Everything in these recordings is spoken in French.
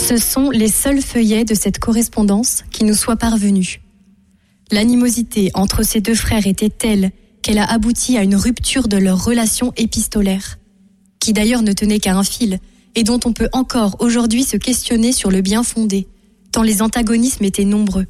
Ce sont les seuls feuillets de cette correspondance qui nous soient parvenus. L'animosité entre ces deux frères était telle qu'elle a abouti à une rupture de leur relation épistolaire, qui d'ailleurs ne tenait qu'à un fil, et dont on peut encore aujourd'hui se questionner sur le bien fondé, tant les antagonismes étaient nombreux.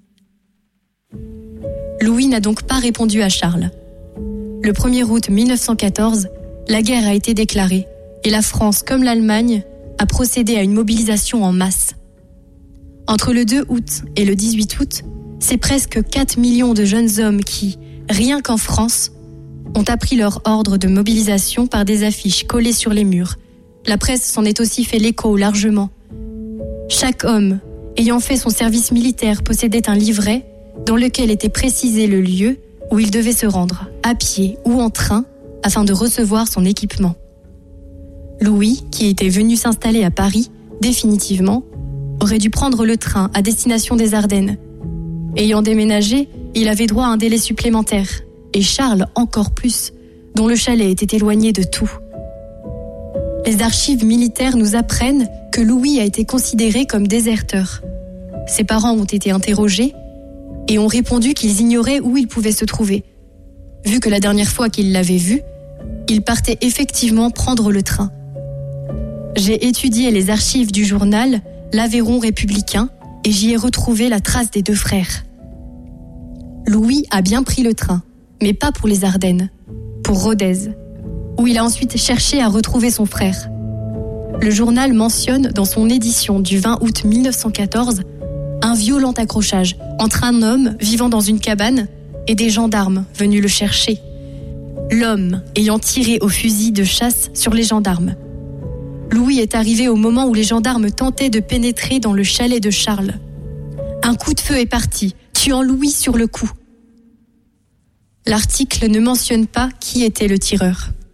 Louis n'a donc pas répondu à Charles. Le 1er août 1914, la guerre a été déclarée, et la France, comme l'Allemagne, a procédé à une mobilisation en masse. Entre le 2 août et le 18 août, c'est presque 4 millions de jeunes hommes qui, rien qu'en France, ont appris leur ordre de mobilisation par des affiches collées sur les murs. La presse s'en est aussi fait l'écho largement. Chaque homme ayant fait son service militaire possédait un livret dans lequel était précisé le lieu où il devait se rendre, à pied ou en train, afin de recevoir son équipement. Louis, qui était venu s'installer à Paris, définitivement, aurait dû prendre le train à destination des Ardennes. Ayant déménagé, il avait droit à un délai supplémentaire, et Charles encore plus, dont le chalet était éloigné de tout. Les archives militaires nous apprennent que Louis a été considéré comme déserteur. Ses parents ont été interrogés et ont répondu qu'ils ignoraient où il pouvait se trouver. Vu que la dernière fois qu'ils l'avaient vu, il partait effectivement prendre le train. J'ai étudié les archives du journal L'Aveyron républicain et j'y ai retrouvé la trace des deux frères. Louis a bien pris le train, mais pas pour les Ardennes, pour Rodez, où il a ensuite cherché à retrouver son frère. Le journal mentionne dans son édition du 20 août 1914 un violent accrochage entre un homme vivant dans une cabane et des gendarmes venus le chercher. L'homme ayant tiré au fusil de chasse sur les gendarmes. Louis est arrivé au moment où les gendarmes tentaient de pénétrer dans le chalet de Charles. Un coup de feu est parti, tuant Louis sur le coup. L'article ne mentionne pas qui était le tireur.